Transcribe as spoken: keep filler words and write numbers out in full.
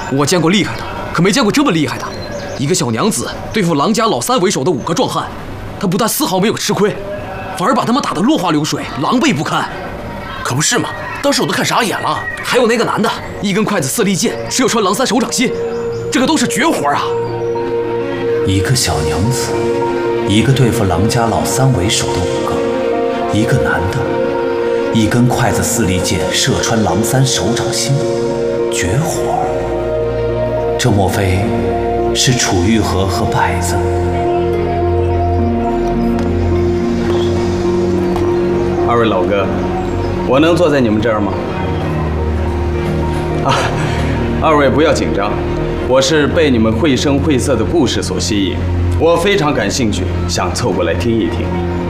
我见过厉害的，可没见过这么厉害的。一个小娘子对付狼家老三为首的五个壮汉，他不但丝毫没有吃亏，反而把他们打得落花流水，狼狈不堪。 可不是嘛，当时我都看傻眼了。 还有那个男的，一根筷子四利剑，射穿狼三手掌心，这个都是绝活啊！ 一个小娘子，一个对付狼家老三为首的五个，一个男的，一根筷子四利剑射穿狼三手掌心，绝活。这莫非是楚玉和和摆子？ 二位老哥，我能坐在你们这儿吗？啊，二位不要紧张，我是被你们绘声绘色的故事所吸引，我非常感兴趣，想凑过来听一听。